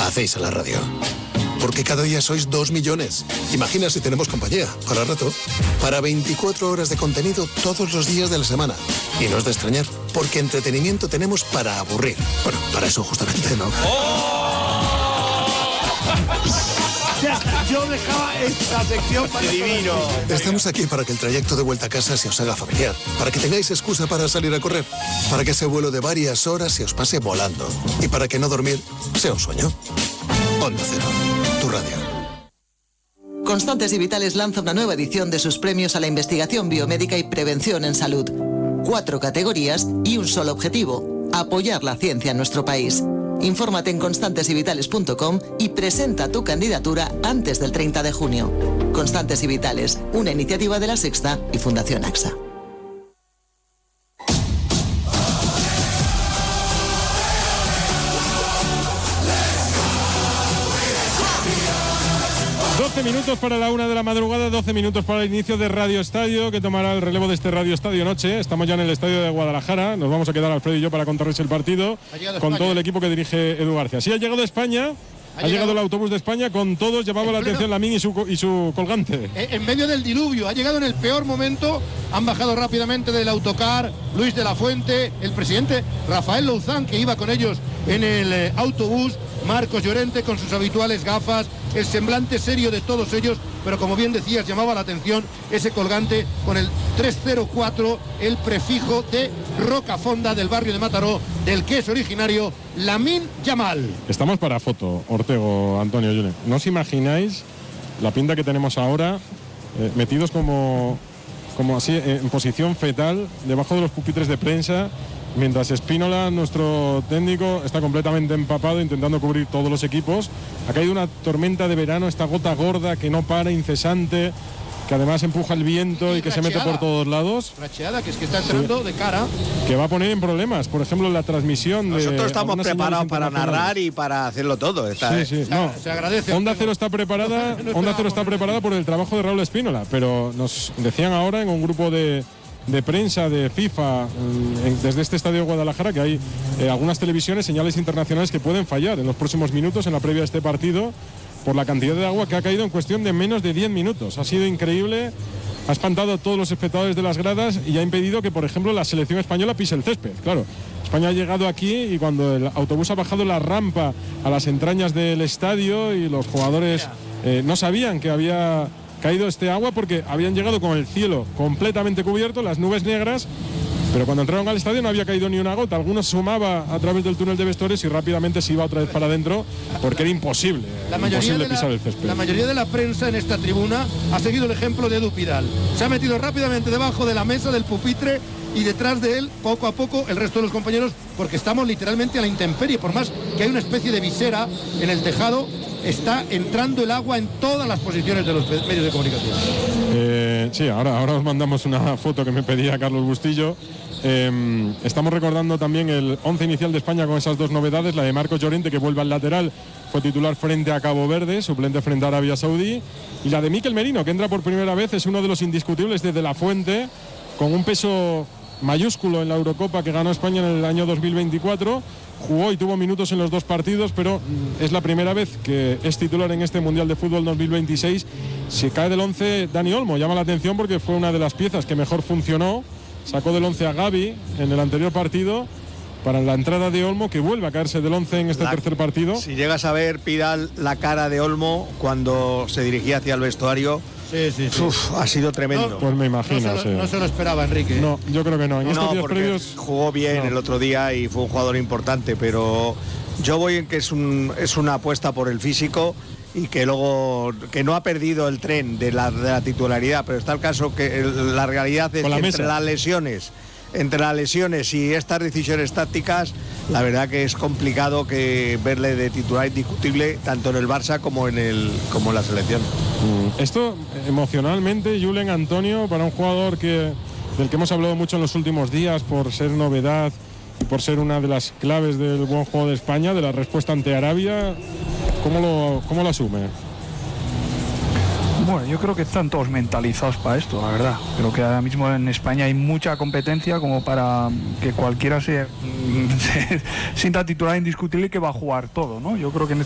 hacéis a la radio. Porque cada día sois 2 millones. Imagina si tenemos compañía, para rato. Para 24 horas de contenido todos los días de la semana. Y no es de extrañar, porque entretenimiento tenemos para aburrir. Bueno, para eso justamente, ¿no? Yo dejaba esta sección para... Divino. Estamos aquí para que el trayecto de vuelta a casa se os haga familiar. Para que tengáis excusa para salir a correr. Para que ese vuelo de varias horas se os pase volando. Y para que no dormir sea un sueño. Onda Cero, tu radio. Constantes y Vitales lanza una nueva edición de sus premios a la investigación biomédica y prevención en salud. 4 categorías y un solo objetivo: apoyar la ciencia en nuestro país. Infórmate en constantesyvitales.com y presenta tu candidatura antes del 30 de junio. Constantes y Vitales, una iniciativa de La Sexta y Fundación AXA. Minutos para la 1 de la madrugada, 12 minutos para el inicio de Radio Estadio, que tomará el relevo de este Radio Estadio Noche. Estamos ya en el estadio de Guadalajara. Nos vamos a quedar Alfredo y yo para contarles el partido con todo el equipo que dirige Edu García. Sí, ha llegado España. Ha llegado el autobús de España con todos, llamaba la atención Lamín y su colgante. En medio del diluvio, ha llegado en el peor momento, han bajado rápidamente del autocar Luis de la Fuente, el presidente Rafael Louzán, que iba con ellos en el autobús, Marcos Llorente con sus habituales gafas, el semblante serio de todos ellos, pero como bien decías, llamaba la atención ese colgante con el 304, el prefijo de Rocafonda, del barrio de Mataró, del que es originario Lamine Yamal. Estamos para foto, Ortego, Antonio, Julen. ¿No os imagináis la pinta que tenemos ahora, metidos como así en posición fetal, debajo de los pupitres de prensa, mientras Spínola, nuestro técnico, está completamente empapado intentando cubrir todos los equipos? Ha caído una tormenta de verano, esta gota gorda que no para, incesante, que además empuja el viento y que se mete por todos lados. Racheada, que es que está entrando de cara. Que va a poner en problemas, por ejemplo, la transmisión. Nosotros estamos preparados para narrar y para hacerlo todo. Se agradece. Onda Cero está preparada, por el trabajo de Raúl Spínola, pero nos decían ahora en un grupo de prensa de FIFA desde este estadio de Guadalajara que hay algunas televisiones, señales internacionales que pueden fallar en los próximos minutos en la previa de este partido por la cantidad de agua que ha caído en cuestión de menos de 10 minutos. Ha sido increíble, ha espantado a todos los espectadores de las gradas y ha impedido que, por ejemplo, la selección española pise el césped. Claro, España ha llegado aquí y cuando el autobús ha bajado la rampa a las entrañas del estadio y los jugadores no sabían que había caído este agua porque habían llegado con el cielo completamente cubierto, las nubes negras, pero cuando entraron al estadio no había caído ni una gota. Algunos sumaba a través del túnel de vestuarios y rápidamente se iba otra vez para adentro porque era imposible pisar el césped. La mayoría de la prensa en esta tribuna ha seguido el ejemplo de Edu Pidal. Se ha metido rápidamente debajo de la mesa del pupitre y detrás de él, poco a poco, el resto de los compañeros, porque estamos literalmente a la intemperie. Por más que hay una especie de visera en el tejado, está entrando el agua en todas las posiciones de los medios de comunicación. Sí, ahora os mandamos una foto que me pedía Carlos Bustillo. Estamos recordando también el 11 inicial de España con esas dos novedades, la de Marcos Llorente, que vuelve al lateral, fue titular frente a Cabo Verde, suplente frente a Arabia Saudí, y la de Mikel Merino, que entra por primera vez, es uno de los indiscutibles desde La Fuente, con un peso mayúsculo en la Eurocopa que ganó España en el año 2024, jugó y tuvo minutos en los dos partidos, pero es la primera vez que es titular en este Mundial de Fútbol 2026. Se cae del 11 Dani Olmo, llama la atención porque fue una de las piezas que mejor funcionó, sacó del 11 a Gavi en el anterior partido para la entrada de Olmo, que vuelve a caerse del 11 en este tercer partido. Si llegas a ver, Pidal, la cara de Olmo cuando se dirigía hacia el vestuario, ha sido tremendo. Pues me imagino. No se lo esperaba, Enrique. No, yo creo que no. En estos días previos jugó bien el otro día y fue un jugador importante, pero yo voy en que es una apuesta por el físico y que luego que no ha perdido el tren de la titularidad, pero está el caso que la realidad es que entre las lesiones y estas decisiones tácticas, la verdad que es complicado que verle de titular indiscutible tanto en el Barça como en la selección. Esto emocionalmente, Julen, Antonio, para un jugador del que hemos hablado mucho en los últimos días por ser novedad y por ser una de las claves del buen juego de España, de la respuesta ante Arabia, ¿cómo lo asume? Bueno, yo creo que están todos mentalizados para esto, la verdad. Creo que ahora mismo en España hay mucha competencia como para que cualquiera se sienta titular indiscutible y que va a jugar todo, ¿no? Yo creo que